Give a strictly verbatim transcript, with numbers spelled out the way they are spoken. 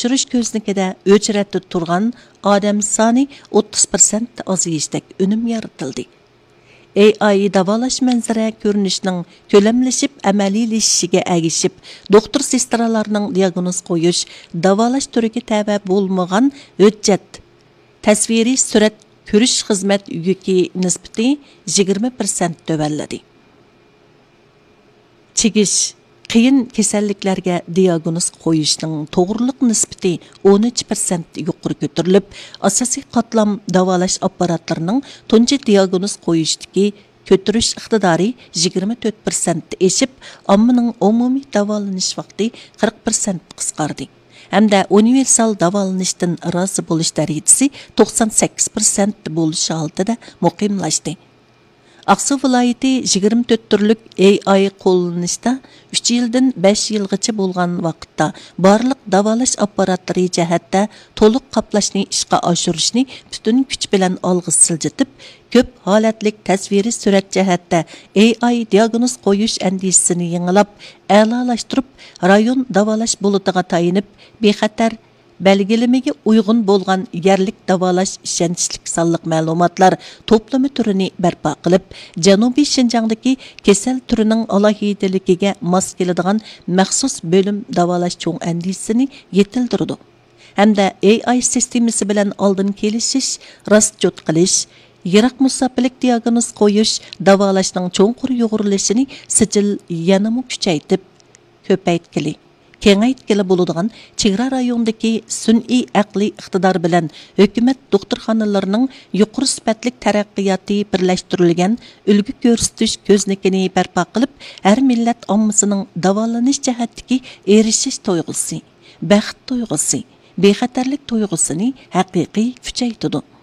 tekshirish ko'znikida o'chratib turgan odam soni o'ttiz prosent ozayishdek unum yaratildi. A I davolash manzara ko'rinishining ko'lamlashib amaliylashishiga agishib, doktor sestralarning diagnoz qo'yish, davolash turiga tabi bo'lmagan hujjat, tasviriy surat ko'rish xizmat yuki nisbati yigirma prosent tövalladi. Chigish qiyin kasalliklarga diagnoz qo'yishning to'g'riliq nisbati o'n uch prosent yuqori ko'tarilib, asosiy qatlam davolash apparatlarining tunji diagnoz qo'yishdagi ko'tarish iqtidori yigirma to'rt prosent eshib, ommaning umumiy davolanish vaqti qirq prosent qisqardi. Hamda universal davolanishdan rozi bo'lish darajasi to'qson sakkiz prosent bo'lishi oldida muqimlashdi. Aqsu viloyati yigirma to'rt turlik A I qo'llanishda uch yildan besh yilgacha bo'lgan vaqtda barliq davolash apparatlari jihatda to'liq qaplashni ishga oshirishni butun kuch bilan olg'a siljitib, ko'p holatlik tasviriy surat jihatda A I diagnoz qo'yish andisini yangilab, a'lolashtirib, rayon davolash bo'litiga tayinib, bexatar belgilimiga uyg'un bo'lgan yerlik davolash ishonchlik sonliq ma'lumotlar to'plami turini barpo qilib, Janubiy Shinjongdagi kasal turining alohidaligiga mos keladigan maxsus bo'lim davolash cho'ng andisini yetildirdi. Hamda A I sistemasi bilan oldin kelishish, rostjot qilish, yiroq musofirlik diagnoz qo'yish, davolashning cho'nqur yo'g'rilishini sijil yanama kuchaytib, ko'paytkili. Kengaytkili bo'ladigan chegara rayondagi sun'iy aqliy iqtidor bilan hukumat doktorxonalarining yuqori sifatli taraqqiyoti birlashtirilgan ulgu ko'rsatish ko'znikini barpo qilib, har millat ommasining davolanish jihatdagi erishish tuyg'usi, baxt tuyg'usi, bexatarlik tuyg'usini haqiqiy kuchaytirdi.